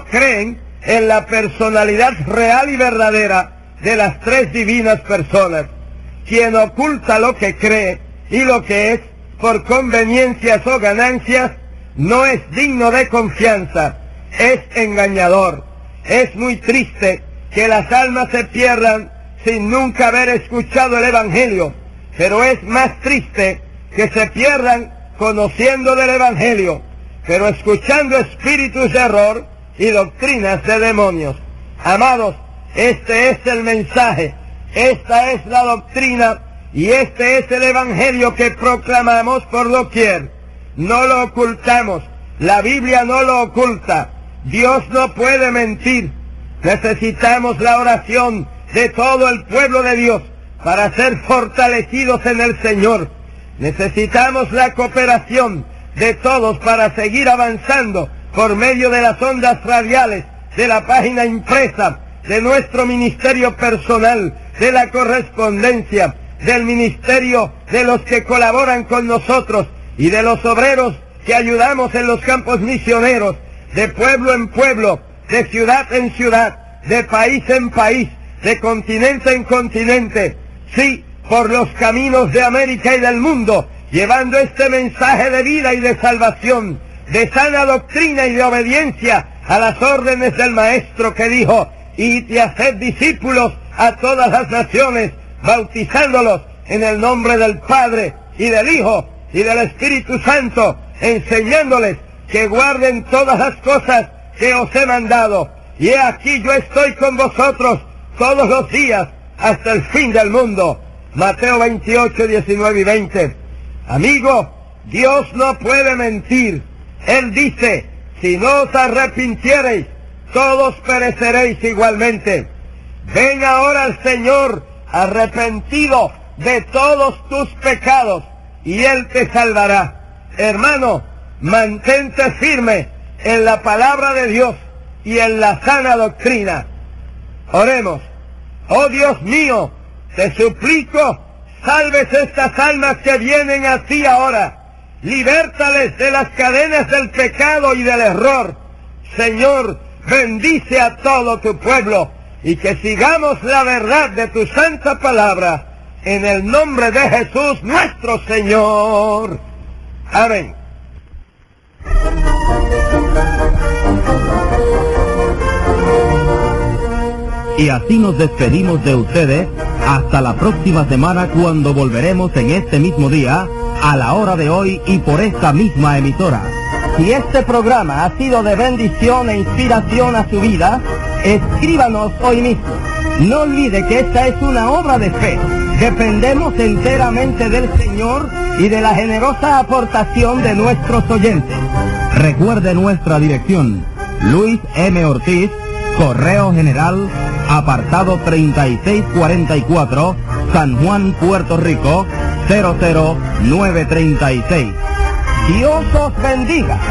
no creen en la personalidad real y verdadera de las tres divinas personas. Quien oculta lo que cree y lo que es por conveniencias o ganancias no es digno de confianza, es engañador. Es muy triste que las almas se pierdan sin nunca haber escuchado el Evangelio, pero es más triste que se pierdan conociendo del Evangelio, pero escuchando espíritus de error y doctrinas de demonios. Amados, este es el mensaje, esta es la doctrina y este es el Evangelio que proclamamos por doquier. No lo ocultamos, la Biblia no lo oculta, Dios no puede mentir. Necesitamos la oración de todo el pueblo de Dios para ser fortalecidos en el Señor. Necesitamos la cooperación de todos para seguir avanzando por medio de las ondas radiales, de la página impresa, de nuestro ministerio personal, de la correspondencia, del ministerio de los que colaboran con nosotros y de los obreros que ayudamos en los campos misioneros, de pueblo en pueblo, de ciudad en ciudad, de país en país, de continente en continente, sí, por los caminos de América y del mundo, llevando este mensaje de vida y de salvación, de sana doctrina y de obediencia a las órdenes del Maestro que dijo: id y haced discípulos a todas las naciones, bautizándolos en el nombre del Padre y del Hijo y del Espíritu Santo, enseñándoles que guarden todas las cosas que os he mandado. Y he aquí yo estoy con vosotros todos los días hasta el fin del mundo. Mateo 28, 19 y 20. Amigo, Dios no puede mentir. Él dice: si no os arrepintiereis, todos pereceréis igualmente. Ven ahora al Señor arrepentido de todos tus pecados y Él te salvará. Hermano, mantente firme en la palabra de Dios y en la sana doctrina. Oremos. Oh Dios mío, te suplico, salves estas almas que vienen a ti ahora. Libértales de las cadenas del pecado y del error. Señor, bendice a todo tu pueblo y que sigamos la verdad de tu santa palabra, en el nombre de Jesús nuestro Señor. Amén. Y así nos despedimos de ustedes hasta la próxima semana, cuando volveremos en este mismo día, a la hora de hoy y por esta misma emisora. Si este programa ha sido de bendición e inspiración a su vida, escríbanos hoy mismo. No olvide que esta es una obra de fe. Dependemos enteramente del Señor y de la generosa aportación de nuestros oyentes. Recuerde nuestra dirección: Luis M. Ortiz, Correo General, apartado 3644, San Juan, Puerto Rico, 00936. Dios os bendiga.